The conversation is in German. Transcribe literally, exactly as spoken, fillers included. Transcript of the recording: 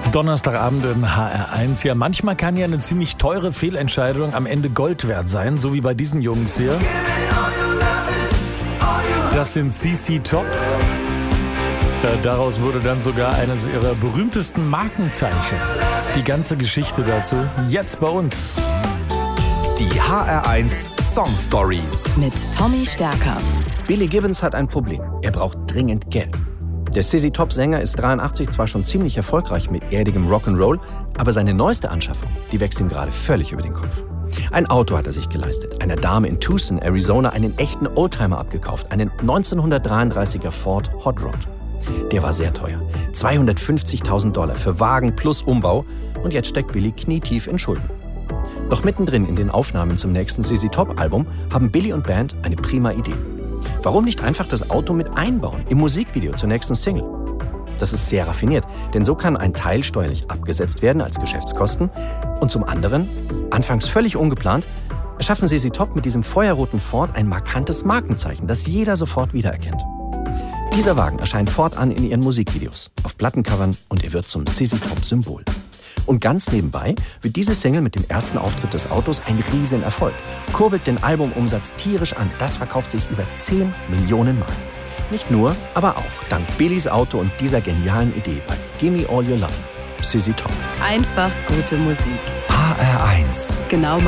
Donnerstagabend in H R eins. Ja, manchmal kann ja eine ziemlich teure Fehlentscheidung am Ende Gold wert sein, so wie bei diesen Jungs hier. Das sind C C Top. Ja, daraus wurde dann sogar eines ihrer berühmtesten Markenzeichen. Die ganze Geschichte dazu jetzt bei uns. Die H R eins Song Stories mit Tommy Stärker. Billy Gibbons hat ein Problem. Er braucht dringend Geld. Der C C Top-Sänger ist dreiundachtzig zwar schon ziemlich erfolgreich mit erdigem Rock'n'Roll, aber seine neueste Anschaffung, die wächst ihm gerade völlig über den Kopf. Ein Auto hat er sich geleistet, einer Dame in Tucson, Arizona, einen echten Oldtimer abgekauft, einen neunzehnhundertdreiunddreißiger Ford Hot Rod. Der war sehr teuer, zweihundertfünfzigtausend Dollar für Wagen plus Umbau, und jetzt steckt Billy knietief in Schulden. Noch mittendrin in den Aufnahmen zum nächsten C C Top-Album haben Billy und Band eine prima Idee. Warum nicht einfach das Auto mit einbauen im Musikvideo zur nächsten Single? Das ist sehr raffiniert, denn so kann ein Teil steuerlich abgesetzt werden als Geschäftskosten. Und zum anderen, anfangs völlig ungeplant, erschaffen C C Top mit diesem feuerroten Ford ein markantes Markenzeichen, das jeder sofort wiedererkennt. Dieser Wagen erscheint fortan in ihren Musikvideos, auf Plattencovern, und er wird zum C C Top-Symbol. Und ganz nebenbei wird diese Single mit dem ersten Auftritt des Autos ein Riesenerfolg, kurbelt den Albumumsatz tierisch an. Das verkauft sich über zehn Millionen Mal. Nicht nur, aber auch dank Billys Auto und dieser genialen Idee bei Gimme All Your Love. C C Top. Einfach gute Musik. H R eins. Genau